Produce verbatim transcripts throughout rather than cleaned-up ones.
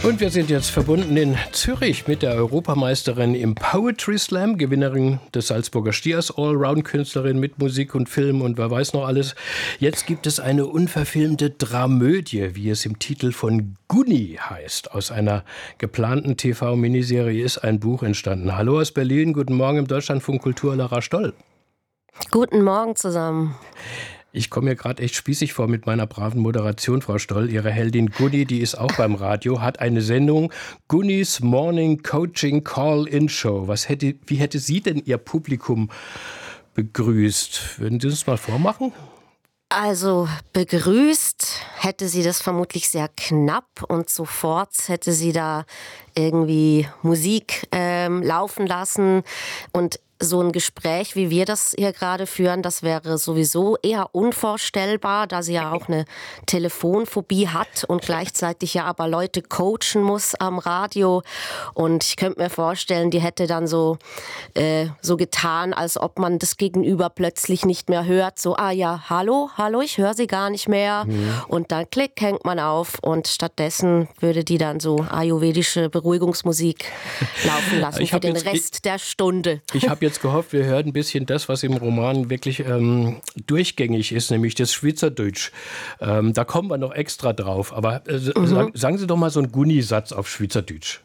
Und wir sind jetzt verbunden in Zürich mit der Europameisterin im Poetry Slam, Gewinnerin des Salzburger Stiers, Allround-Künstlerin mit Musik und Film und wer weiß noch alles. Jetzt gibt es eine unverfilmte Dramödie, wie es im Titel von Gunni heißt. Aus einer geplanten T V-Miniserie ist ein Buch entstanden. Hallo aus Berlin, guten Morgen im Deutschlandfunk Kultur, Lara Stoll. Guten Morgen zusammen. Ich komme mir gerade echt spießig vor mit meiner braven Moderation, Frau Stoll. Ihre Heldin Gunni, die ist auch beim Radio, hat eine Sendung, Gunnis Morning Coaching Call-In Show. Was hätte, wie hätte sie denn ihr Publikum begrüßt? Würden Sie das mal vormachen? Also begrüßt hätte sie das vermutlich sehr knapp und sofort hätte sie da irgendwie Musik ähm, laufen lassen und so ein Gespräch, wie wir das hier gerade führen, das wäre sowieso eher unvorstellbar, da sie ja auch eine Telefonphobie hat und gleichzeitig ja aber Leute coachen muss am Radio. Und ich könnte mir vorstellen, die hätte dann so, äh, so getan, als ob man das Gegenüber plötzlich nicht mehr hört. So, ah ja, hallo, hallo, ich höre sie gar nicht mehr. Mhm. Und dann klick, hängt man auf und stattdessen würde die dann so ayurvedische Beruhigungsmusik laufen lassen für den Rest ich, der Stunde. Ich habe jetzt gehofft, wir hören ein bisschen das, was im Roman wirklich ähm, durchgängig ist, nämlich das Schweizerdeutsch. Ähm, da kommen wir noch extra drauf. Aber äh, mhm. sag, sagen Sie doch mal so einen Gunni-Satz auf Schweizerdeutsch.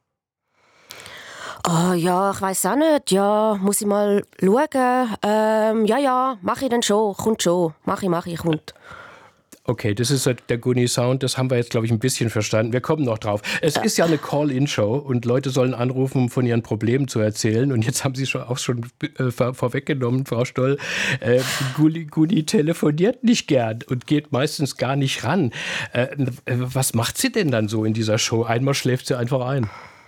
Oh ja, ich weiß auch nicht. Ja, muss ich mal schauen. Ähm, ja, ja, mach ich dann schon. Kommt schon. Mach ich, mach ich, kommt. Okay, das ist der Gunni-Sound, das haben wir jetzt, glaube ich, ein bisschen verstanden. Wir kommen noch drauf. Es ja. ist ja eine Call-In-Show und Leute sollen anrufen, um von ihren Problemen zu erzählen. Und jetzt haben Sie schon auch schon äh, vor, vorweggenommen, Frau Stoll, äh, Gunni, Gunni telefoniert nicht gern und geht meistens gar nicht ran. Äh, was macht sie denn dann so in dieser Show? Einmal schläft sie einfach ein.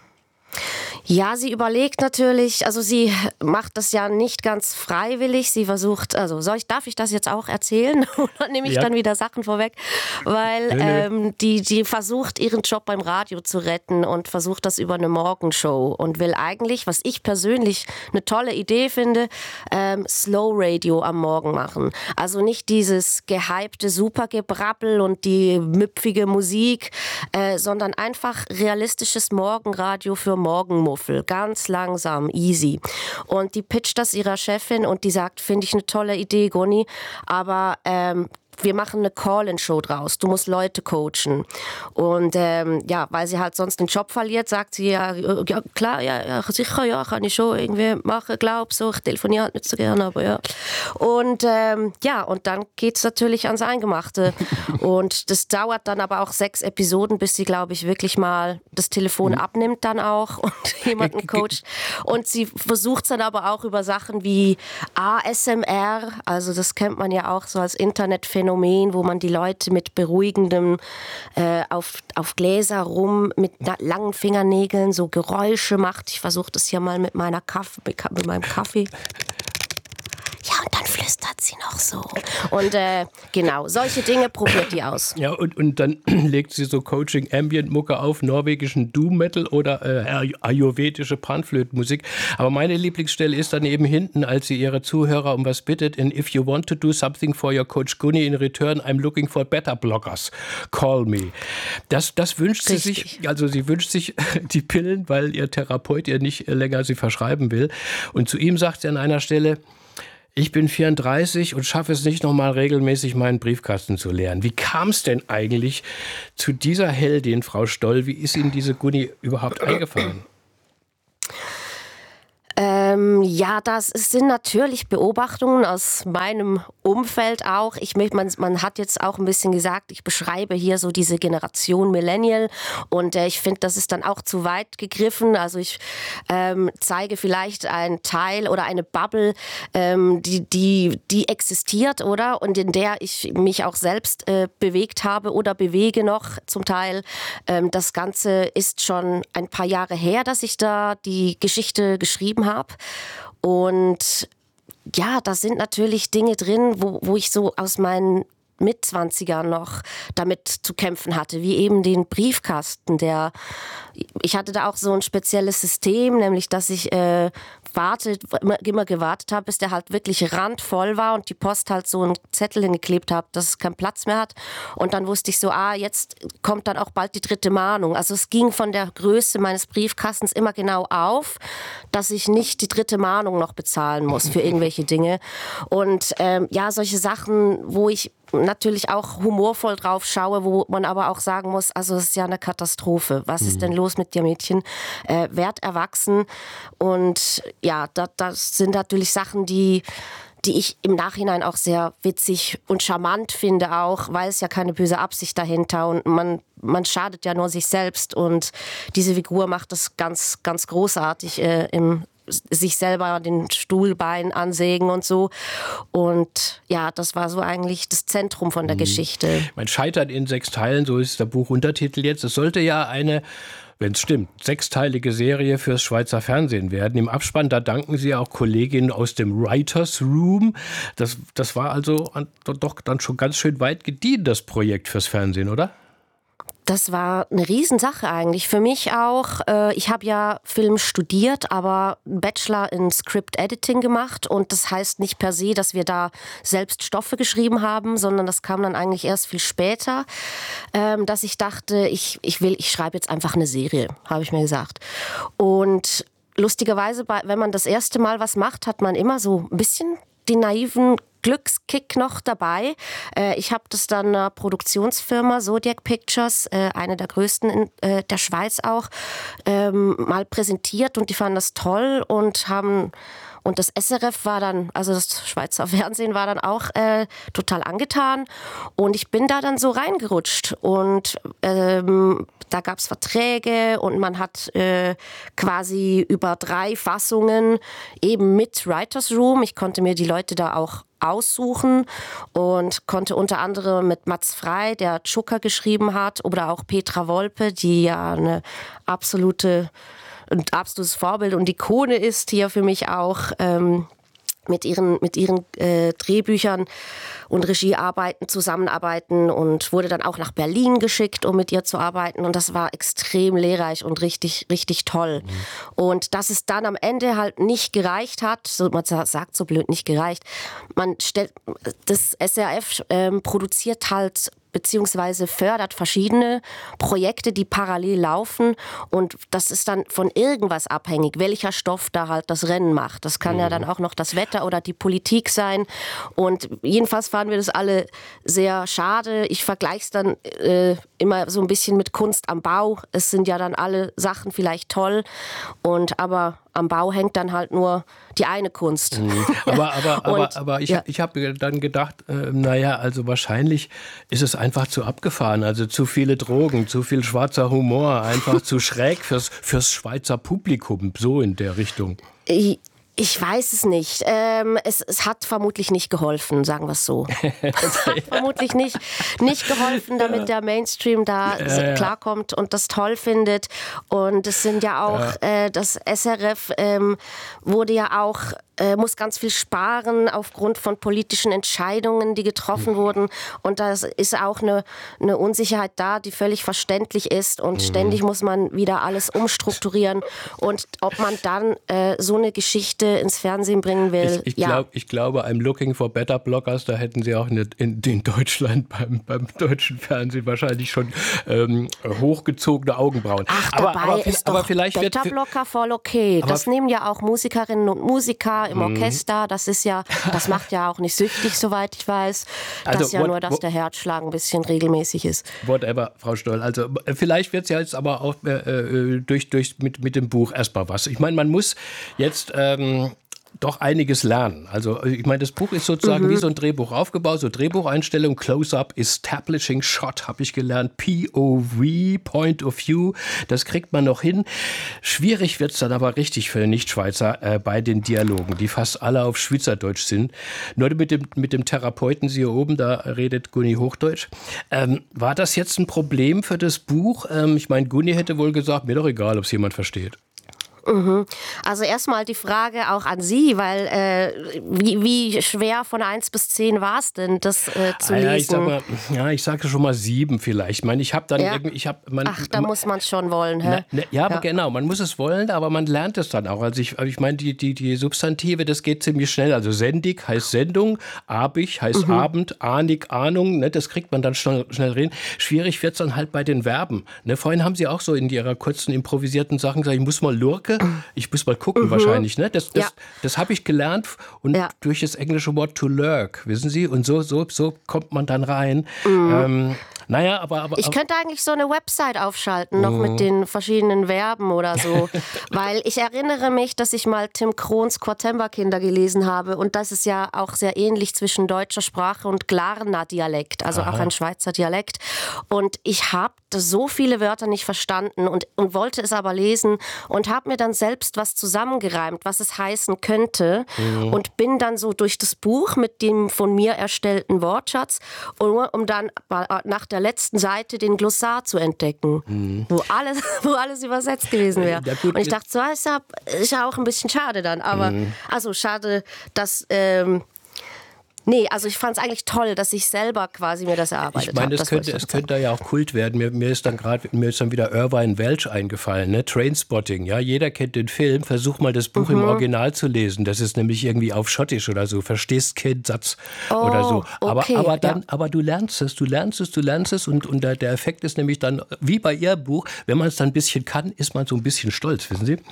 Ja, sie überlegt natürlich, also sie macht das ja nicht ganz freiwillig. Sie versucht, also soll ich, darf ich das jetzt auch erzählen? Oder nehme ich ja. dann wieder Sachen vorweg? Weil nee, nee. Ähm, die, die versucht, ihren Job beim Radio zu retten und versucht das über eine Morgenshow und will eigentlich, was ich persönlich eine tolle Idee finde, ähm, Slow Radio am Morgen machen. Also nicht dieses gehypte Supergebrabbel und die müpfige Musik, äh, sondern einfach realistisches Morgenradio für Morgenmuffel. Ganz langsam, easy. Und die pitcht das ihrer Chefin und die sagt, finde ich eine tolle Idee, Gunni, aber ähm, wir machen eine Call-In-Show draus. Du musst Leute coachen. Und ähm, ja, weil sie halt sonst den Job verliert, sagt sie, ja, ja klar, ja, ja, sicher, ja, kann ich schon irgendwie machen, glaub so. Ich telefoniere halt nicht so gerne, aber ja. Und ähm, ja, und dann geht's natürlich ans Eingemachte. Und das dauert dann aber auch sechs Episoden, bis sie, glaube ich, wirklich mal das Telefon mhm. abnimmt dann auch und jemanden coacht. Und sie versucht es dann aber auch über Sachen wie A S M R, also das kennt man ja auch so als Internetphänomen, wo man die Leute mit beruhigendem äh, auf, auf Gläser rum, mit langen Fingernägeln so Geräusche macht. Ich versuche das hier mal mit, meiner Kaffee, mit meinem Kaffee. Ja, und dann flüstert sie noch so. Und äh, genau, solche Dinge probiert die aus. Ja, und, und dann legt sie so Coaching-Ambient-Mucke auf, norwegischen Doom-Metal oder äh, ayurvedische Panflötenmusik. Aber meine Lieblingsstelle ist dann eben hinten, als sie ihre Zuhörer um was bittet. And if you want to do something for your Coach Gunni in return, I'm looking for better bloggers. Call me. Das, das wünscht Richtig. sie sich, also sie wünscht sich die Pillen, weil ihr Therapeut ihr nicht länger sie verschreiben will. Und zu ihm sagt sie an einer Stelle, ich bin vierunddreißig und schaffe es nicht, noch mal regelmäßig meinen Briefkasten zu leeren. Wie kam es denn eigentlich zu dieser Heldin, Frau Stoll? Wie ist Ihnen diese Gunni überhaupt eingefallen? Ähm, ja, das sind natürlich Beobachtungen aus meinem Umfeld auch. Ich, man, man hat jetzt auch ein bisschen gesagt, ich beschreibe hier so diese Generation Millennial und äh, ich finde, das ist dann auch zu weit gegriffen. Also ich ähm, zeige vielleicht einen Teil oder eine Bubble, ähm, die, die, die existiert, oder? Und in der ich mich auch selbst äh, bewegt habe oder bewege noch zum Teil. Ähm, das Ganze ist schon ein paar Jahre her, dass ich da die Geschichte geschrieben habe. Und ja, da sind natürlich Dinge drin, wo, wo ich so aus meinen Mitzwanzigern noch damit zu kämpfen hatte, wie eben den Briefkasten. Der, ich hatte da auch so ein spezielles System, nämlich dass ich äh, wartet, immer, immer gewartet habe, bis der halt wirklich randvoll war und die Post halt so einen Zettel hingeklebt hat, dass es keinen Platz mehr hat. Und dann wusste ich so, ah, jetzt kommt dann auch bald die dritte Mahnung. Also es ging von der Größe meines Briefkastens immer genau auf, dass ich nicht die dritte Mahnung noch bezahlen muss für irgendwelche Dinge. Und ähm, ja, solche Sachen, wo ich natürlich auch humorvoll drauf schaue, wo man aber auch sagen muss, also es ist ja eine Katastrophe. Was ist denn los mit dir, Mädchen? Äh, werd erwachsen. Und ja, das, das sind natürlich Sachen, die, die ich im Nachhinein auch sehr witzig und charmant finde auch, weil es ja keine böse Absicht dahinter und man, man schadet ja nur sich selbst und diese Figur macht das ganz, ganz großartig äh, im sich selber den Stuhlbein ansägen und so. Und ja, das war so eigentlich das Zentrum von der mhm. Geschichte. Man scheitert in sechs Teilen, so ist der Buchuntertitel jetzt. Es sollte ja eine, wenn es stimmt, sechsteilige Serie fürs Schweizer Fernsehen werden. Im Abspann, da danken Sie auch Kolleginnen aus dem Writers Room. Das, das war also doch dann schon ganz schön weit gediehen, das Projekt fürs Fernsehen, oder? Das war eine Riesensache eigentlich. Für mich auch. Ich habe ja Film studiert, aber einen Bachelor in Script Editing gemacht. Und das heißt nicht per se, dass wir da selbst Stoffe geschrieben haben, sondern das kam dann eigentlich erst viel später, dass ich dachte, ich, ich will, ich schreibe jetzt einfach eine Serie, habe ich mir gesagt. Und lustigerweise, wenn man das erste Mal was macht, hat man immer so ein bisschen die naiven Glückskick noch dabei. Ich habe das dann einer Produktionsfirma, Zodiac Pictures, eine der größten in der Schweiz auch, mal präsentiert und die fanden das toll und haben und das S R F war dann, also das Schweizer Fernsehen war dann auch äh, total angetan und ich bin da dann so reingerutscht und ähm, da gab es Verträge und man hat äh, quasi über drei Fassungen eben mit Writers Room, ich konnte mir die Leute da auch aussuchen und konnte unter anderem mit Mats Frey, der Tschuka geschrieben hat, oder auch Petra Wolpe, die ja eine absolute ein absolutes Vorbild und Ikone ist hier für mich auch ähm, mit ihren, mit ihren äh, Drehbüchern und Regiearbeiten zusammenarbeiten und wurde dann auch nach Berlin geschickt, um mit ihr zu arbeiten und das war extrem lehrreich und richtig, richtig toll. Mhm. Und dass es dann am Ende halt nicht gereicht hat, so, man sagt so blöd, nicht gereicht, man stellt, das S R F ähm, produziert halt beziehungsweise fördert verschiedene Projekte, die parallel laufen und das ist dann von irgendwas abhängig, welcher Stoff da halt das Rennen macht. Das kann mhm. ja dann auch noch das Wetter oder die Politik sein und jedenfalls fanden wir das alle sehr schade. Ich vergleiche es dann äh, immer so ein bisschen mit Kunst am Bau. Es sind ja dann alle Sachen vielleicht toll und aber am Bau hängt dann halt nur die eine Kunst. Mhm. Aber, aber, aber, und, aber ich, ja. ich habe dann gedacht, äh, naja, also wahrscheinlich ist es einfach zu abgefahren. Also zu viele Drogen, zu viel schwarzer Humor, einfach zu schräg fürs, fürs Schweizer Publikum, so in der Richtung. Ich Ich weiß es nicht. Ähm, es, es hat vermutlich nicht geholfen, sagen wir es so. Es hat vermutlich nicht, nicht geholfen, damit der Mainstream da ja, ja. klarkommt und das toll findet. Und es sind ja auch, ja. Äh, das S R F ähm, wurde ja auch, äh, muss ganz viel sparen aufgrund von politischen Entscheidungen, die getroffen mhm. wurden. Und da ist auch eine, eine Unsicherheit da, die völlig verständlich ist. Und mhm. ständig muss man wieder alles umstrukturieren. Und ob man dann äh, so eine Geschichte ins Fernsehen bringen will. Ich, ich, ja. glaub, ich glaube, I'm looking for better bloggers, da hätten sie auch in, in, in Deutschland beim, beim deutschen Fernsehen wahrscheinlich schon ähm, hochgezogene Augenbrauen. Ach, aber, dabei aber, ist aber doch vielleicht Better wird, Blocker voll okay. Das nehmen ja auch Musikerinnen und Musiker im Orchester. Das ist ja, das macht ja auch nicht süchtig, soweit ich weiß. Das also, ist ja what, nur, dass what, der Herzschlag ein bisschen regelmäßig ist. Whatever, Frau Stoll. Also vielleicht wird es ja jetzt aber auch äh, durch, durch, mit, mit dem Buch erstmal was. Ich meine, man muss jetzt ähm, doch einiges lernen. Also ich meine, das Buch ist sozusagen mhm. wie so ein Drehbuch aufgebaut, so Drehbucheinstellung, Close-Up, Establishing Shot, habe ich gelernt, P O V, Point of View, das kriegt man noch hin. Schwierig wird es dann aber richtig für den Nichtschweizer äh, bei den Dialogen, die fast alle auf Schweizerdeutsch sind. Nur mit dem, mit dem Therapeuten, Sie hier oben, da redet Gunni Hochdeutsch. Ähm, war das jetzt ein Problem für das Buch? Ähm, ich meine, Gunni hätte wohl gesagt, mir doch egal, ob es jemand versteht. Mhm. Also erstmal die Frage auch an Sie, weil äh, wie, wie schwer von eins bis zehn war es denn, das äh, zu ah, lesen? Ja, ich sag mal, ja, ich sage schon mal sieben vielleicht. Ich meine, ich habe dann Ja. irgendwie, ich habe, man, Ach, da muss man es schon wollen, hä? Ne, ne, ja, aber Ja. genau, man muss es wollen, aber man lernt es dann auch. Also ich, ich meine, die, die, die Substantive, das geht ziemlich schnell. Also sendig heißt Sendung, abig heißt Mhm. Abend, ahnig, Ahnung, ne, das kriegt man dann schnell, schnell reden. Schwierig wird es dann halt bei den Verben. Ne, vorhin haben Sie auch so in Ihrer kurzen improvisierten Sachen gesagt, ich muss mal lurke, ich muss mal gucken wahrscheinlich. Ne? Das, das, Ja. das habe ich gelernt und Ja. durch das englische Wort to lurk, wissen Sie? Und so, so, so kommt man dann rein. Ähm, naja, aber... aber Ich könnte eigentlich so eine Website aufschalten, noch mit den verschiedenen Verben oder so. Weil ich erinnere mich, dass ich mal Tim Krohns Quartemberkinder gelesen habe. Und das ist ja auch sehr ähnlich zwischen deutscher Sprache und Glarner Dialekt, also Aha. auch ein Schweizer Dialekt. Und ich habe so viele Wörter nicht verstanden und, und wollte es aber lesen und habe mir dann selbst was zusammengereimt, was es heißen könnte. Mhm. Und bin dann so durch das Buch mit dem von mir erstellten Wortschatz, um, um dann nach der letzten Seite den Glossar zu entdecken, mhm. wo, alles, wo alles übersetzt gewesen wäre. Ja, gut, und ich dachte, so ist ja, ist ja auch ein bisschen schade dann. Aber mhm. also schade, dass... Ähm, Nee, also ich fand es eigentlich toll, dass ich selber quasi mir das erarbeitet habe. Ich meine, es könnte, es könnte ja auch Kult werden. Mir, mir ist dann gerade, mir ist dann wieder Irvine Welsh eingefallen, ne? Trainspotting, ja, jeder kennt den Film. Versuch mal das Buch mhm. im Original zu lesen. Das ist nämlich irgendwie auf Schottisch oder so. Verstehst keinen Satz oh, oder so. Aber, okay, aber dann, ja. aber du lernst es, du lernst es, du lernst es und, und der, der Effekt ist nämlich dann wie bei Ihr Buch. Wenn man es dann ein bisschen kann, ist man so ein bisschen stolz, wissen Sie?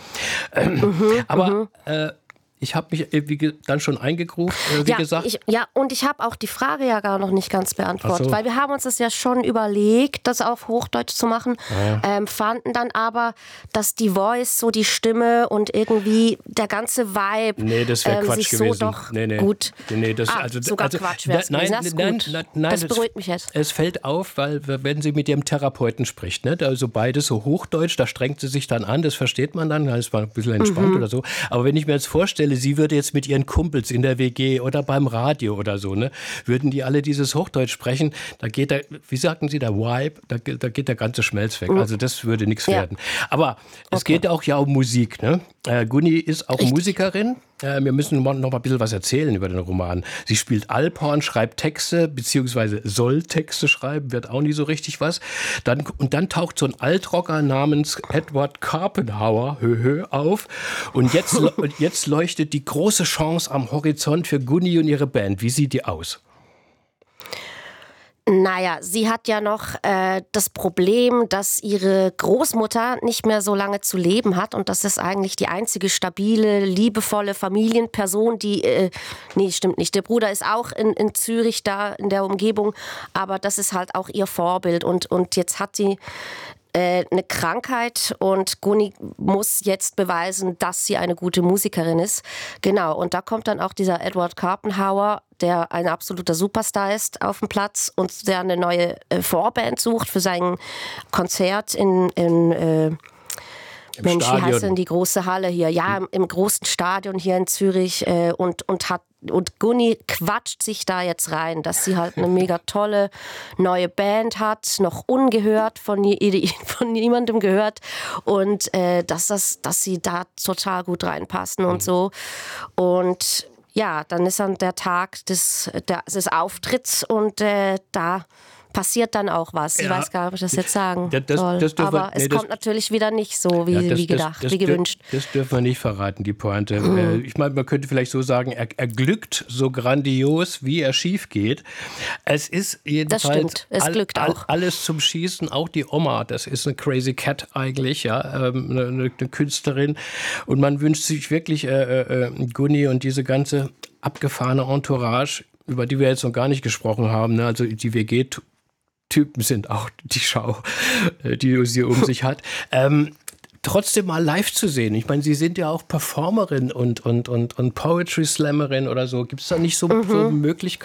Mhm, aber mhm. Äh, Ich habe mich wie, dann schon eingegruft, äh, wie ja, gesagt. Ich, ja, und ich habe auch die Frage ja gar noch nicht ganz beantwortet, so. Weil wir haben uns das ja schon überlegt, das auf Hochdeutsch zu machen, ja. ähm, fanden dann aber, dass die Voice, so die Stimme und irgendwie der ganze Vibe nee, das wäre ähm, Quatsch sich gewesen. so doch nee, nee. gut... Nee, das, ah, also, sogar also, Quatsch wäre es nein, gewesen. nein, Das, nein, nein, das das beruhigt mich jetzt. Es fällt auf, weil wenn sie mit ihrem Therapeuten spricht, ne, also beides so Hochdeutsch, da strengt sie sich dann an, das versteht man dann, das war ein bisschen entspannt mhm. oder so. Aber wenn ich mir jetzt vorstelle, sie würde jetzt mit ihren Kumpels in der W G oder beim Radio oder so, ne, würden die alle dieses Hochdeutsch sprechen, da geht der, wie sagten Sie, der Vibe, da, da geht der ganze Schmelz weg. Also das würde nichts ja. werden. Aber es okay. geht auch ja um Musik. Ne? Äh, Gunni ist auch Richtig. Musikerin. Äh, wir müssen noch mal ein bisschen was erzählen über den Roman. Sie spielt Alphorn, schreibt Texte, beziehungsweise soll Texte schreiben, wird auch nie so richtig was. Dann, und dann taucht so ein Altrocker namens Edward Carpenhauer hö, hö, auf. Und jetzt, und jetzt leuchtet die große Chance am Horizont für Gunni und ihre Band. Wie sieht die aus? Naja, sie hat ja noch äh, das Problem, dass ihre Großmutter nicht mehr so lange zu leben hat und das ist eigentlich die einzige stabile, liebevolle Familienperson, die, äh, nee, stimmt nicht, der Bruder ist auch in, in Zürich da in der Umgebung, aber das ist halt auch ihr Vorbild und, und jetzt hat sie eine Krankheit und Gunni muss jetzt beweisen, dass sie eine gute Musikerin ist. Genau, und da kommt dann auch dieser Edward Carpenhauer, der ein absoluter Superstar ist, auf den Platz und der eine neue äh, Vorband sucht für sein Konzert in, in äh, Mensch, wie heißt denn die große Halle hier? Ja, im, im großen Stadion hier in Zürich äh, und, und hat Und Gunni quatscht sich da jetzt rein, dass sie halt eine mega tolle neue Band hat, noch ungehört, von, nie, von niemandem gehört und äh, dass, das, dass sie da total gut reinpassen und so. Und ja, dann ist dann der Tag des, des Auftritts und äh, da passiert dann auch was. Ich ja, weiß gar nicht, ob ich das jetzt sagen das, das, soll. Das Aber wir, nee, es kommt das, natürlich wieder nicht so, wie, ja, das, wie gedacht, das, das, wie gewünscht. Das dürfen wir nicht verraten, die Pointe. Mhm. Ich meine, man könnte vielleicht so sagen, er, er glückt so grandios, wie er schief geht. Es ist jedenfalls das stimmt. Es all, glückt all, auch. alles zum Schießen. Auch die Oma, das ist eine Crazy Cat eigentlich, ja, eine, eine Künstlerin. Und man wünscht sich wirklich äh, äh, Gunni und diese ganze abgefahrene Entourage, über die wir jetzt noch gar nicht gesprochen haben, ne? Also die W G Typen sind auch die Schau, die sie um sich hat. Ähm, trotzdem mal live zu sehen. Ich meine, Sie sind ja auch Performerin und, und, und, und Poetry Slammerin oder so. Gibt es da nicht so, mhm. so Möglichkeiten?